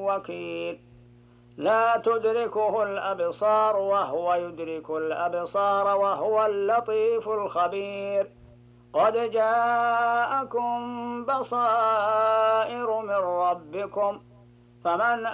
وكيل لا تدركه الأبصار وهو يدرك الأبصار وهو اللطيف الخبير قد جاءكم بصائر من ربكم فمن